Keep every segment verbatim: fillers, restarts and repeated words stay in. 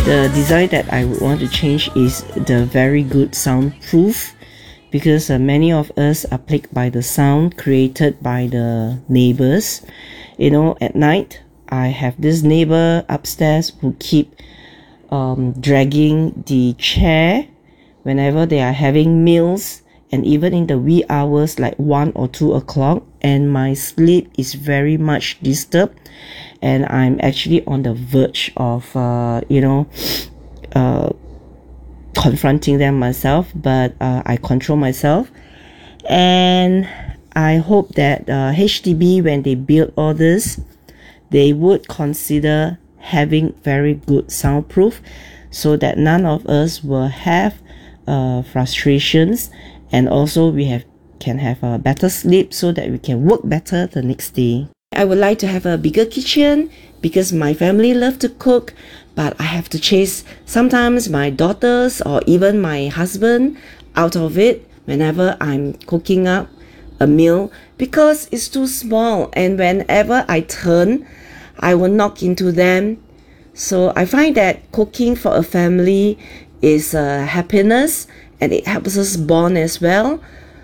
The design that I would want to change is the very good soundproof, because uh, many of us are plagued by the sound created by the neighbors. You know, at night, I have this neighbor upstairs who keep um, dragging the chair whenever they are having meals, and even in the wee hours like one or two o'clock, and my sleep is very much disturbed, and I'm actually on the verge of, uh, you know, uh, confronting them myself, but uh, I control myself. And I hope that uh, H D B, when they build all this, they would consider having very good soundproof, so that none of us will have uh, frustrations, and also we have can have a better sleep so that we can work better the next day. I would like to have a bigger kitchen because my family love to cook, but I have to chase sometimes my daughters or even my husband out of it whenever I'm cooking up a meal, because it's too small, and whenever I turn, I will knock into them. So I find that cooking for a family is a happiness, and it helps us bond as well.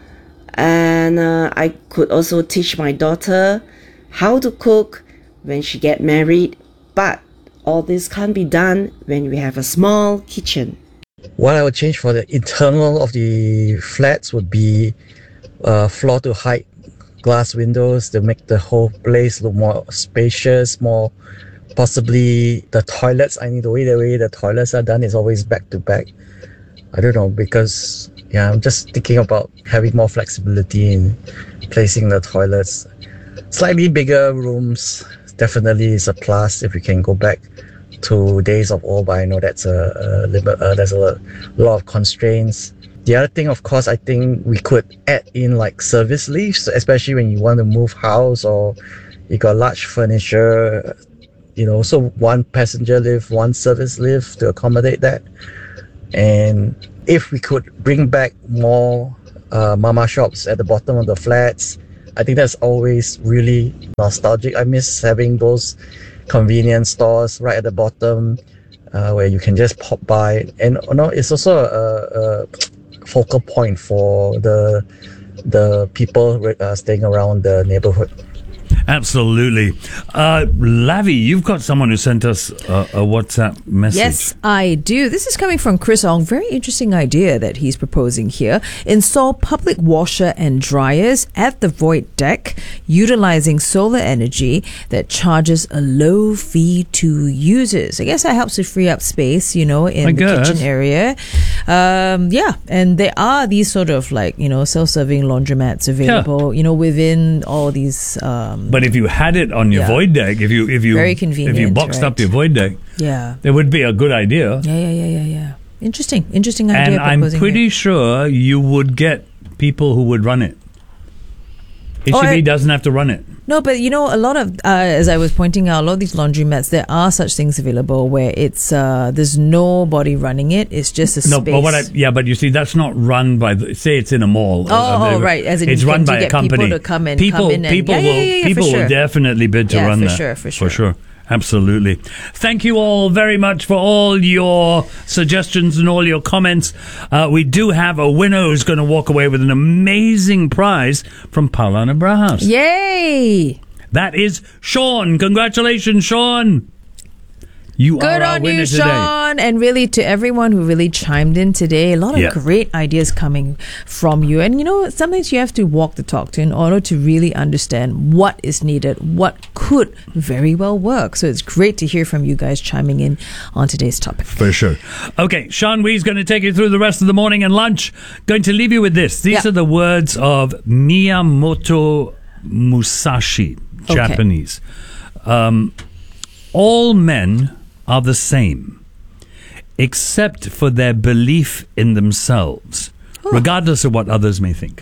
And uh, I could also teach my daughter how to cook when she get married, but all this can't be done when we have a small kitchen. What I would change for the internal of the flats would be uh, floor to height glass windows to make the whole place look more spacious, more possibly the toilets. I need the way the way the toilets are done is always back to back. I don't know, because yeah, I'm just thinking about having more flexibility in placing the toilets. Slightly bigger rooms definitely is a plus if we can go back to days of old, but I know that's a, a limit. Uh, there's a lot of constraints. The other thing, of course, I think we could add in like service lifts, especially when you want to move house or you got large furniture. You know, so one passenger lift, one service lift to accommodate that. And if we could bring back more uh, mama shops at the bottom of the flats, I think that's always really nostalgic. I miss having those convenience stores right at the bottom uh, where you can just pop by. And you know, it's also a, a focal point for the the people uh, staying around the neighborhood. Absolutely. Uh, Lavi, you've got someone who sent us a, a WhatsApp message. Yes, I do. This is coming from Chris Ong. Very interesting idea that he's proposing here. Install public washer and dryers at the void deck, utilizing solar energy that charges a low fee to users. I guess that helps to free up space, you know, in I the guess. kitchen area. Um, yeah, and there are these sort of like, you know, self-serving laundromats available, yeah. you know, within all these... Um, But if you had it on your Yeah. void deck, if you if you Very convenient, if you boxed right. up your void deck, yeah. it would be a good idea. Yeah, yeah, yeah, yeah, yeah. Interesting, interesting idea. And I'm proposing pretty here. sure you would get people who would run it. H D B Oh, I- doesn't have to run it. No, but you know, a lot of, uh, as I was pointing out, a lot of these laundromats, there are such things available where it's, uh, there's nobody running it. It's just a No, space. but what I, yeah, but you see, that's not run by the, say it's in a mall. Oh, uh, oh, right. As in it's you run can by get a company. people to come and- people, come in and- people yeah, will, yeah, yeah, yeah, for people will sure. definitely bid to Yeah, run for that. sure, for sure. For sure. Absolutely. Thank you all very much for all your suggestions and all your comments. Uh, we do have a winner who's going to walk away with an amazing prize from Paulana Brahaus. Yay! That is Sean. Congratulations, Sean. You Good are our on winner you, today. Sean. And really, to everyone who really chimed in today, a lot of Yeah. great ideas coming from you. And you know, sometimes you have to walk the talk to in order to really understand what is needed, what could very well work. So it's great to hear from you guys chiming in on today's topic. For sure. Okay, Sean Wee's going to take you through the rest of the morning and lunch. Going to leave you with this. These Yeah. are the words of Miyamoto Musashi, Okay. Japanese. Um, all men are the same, except for their belief in themselves, Oh. regardless of what others may think.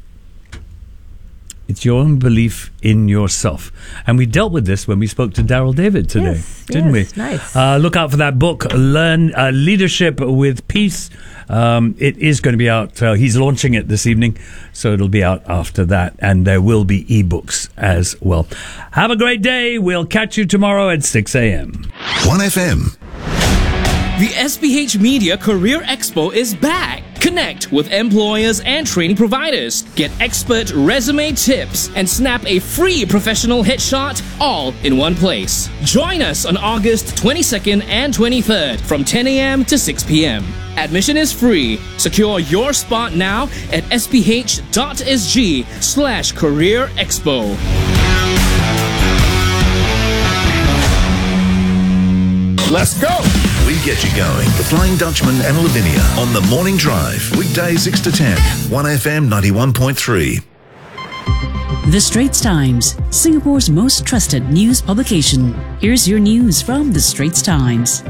It's your own belief in yourself. And we dealt with this when we spoke to Daryl David today, Yes, didn't yes, we? nice. Uh, look out for that book, Learn uh, Leadership with Peace. Um, it is going to be out. Uh, he's launching it this evening, so it'll be out after that. And there will be ebooks as well. Have a great day. We'll catch you tomorrow at six a.m. one F M. The S P H Media Career Expo is back. Connect with employers and training providers. Get expert resume tips and snap a free professional headshot all in one place. Join us on August twenty-second and twenty-third from ten a.m. to six p.m. Admission is free. Secure your spot now at sph.sg slash career expo. Let's go! We get you going. The Flying Dutchman and Lavinia on The Morning Drive. Weekdays six to ten. one F M ninety-one point three. The Straits Times, Singapore's most trusted news publication. Here's your news from The Straits Times.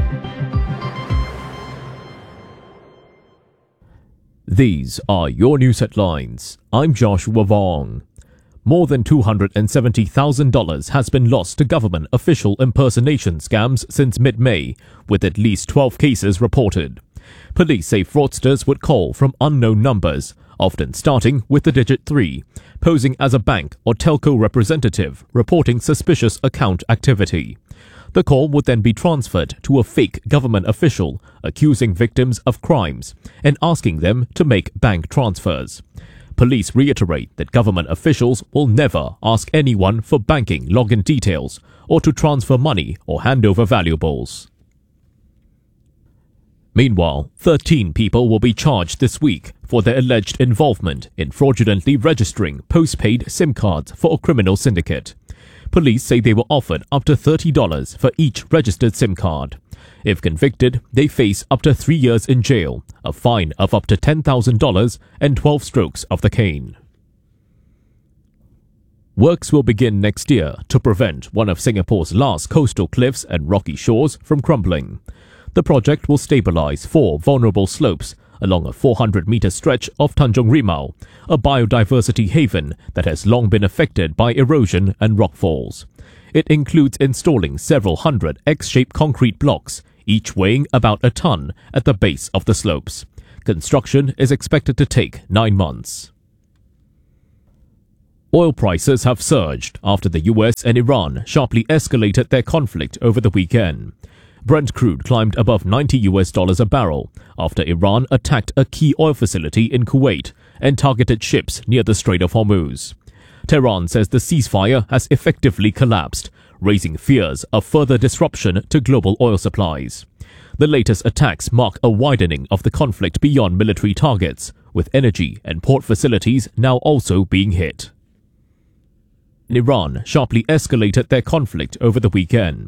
These are your news headlines. I'm Joshua Vong. More than two hundred seventy thousand dollars has been lost to government official impersonation scams since mid-May, with at least twelve cases reported. Police say fraudsters would call from unknown numbers, often starting with the digit three, posing as a bank or telco representative reporting suspicious account activity. The call would then be transferred to a fake government official accusing victims of crimes and asking them to make bank transfers. Police reiterate that government officials will never ask anyone for banking login details or to transfer money or hand over valuables. Meanwhile, thirteen people will be charged this week for their alleged involvement in fraudulently registering postpaid SIM cards for a criminal syndicate. Police say they were offered up to thirty dollars for each registered SIM card. If convicted, they face up to three years in jail, a fine of up to ten thousand dollars and twelve strokes of the cane. Works will begin next year to prevent one of Singapore's last coastal cliffs and rocky shores from crumbling. The project will stabilise four vulnerable slopes along a four hundred metre stretch of Tanjung Rimau, a biodiversity haven that has long been affected by erosion and rockfalls. It includes installing several hundred X-shaped concrete blocks, each weighing about a ton, at the base of the slopes. Construction is expected to take nine months. Oil prices have surged after the U S and Iran sharply escalated their conflict over the weekend. Brent crude climbed above ninety U S dollars a barrel after Iran attacked a key oil facility in Kuwait and targeted ships near the Strait of Hormuz. Tehran says the ceasefire has effectively collapsed, raising fears of further disruption to global oil supplies. The latest attacks mark a widening of the conflict beyond military targets, with energy and port facilities now also being hit. Iran sharply escalated their conflict over the weekend.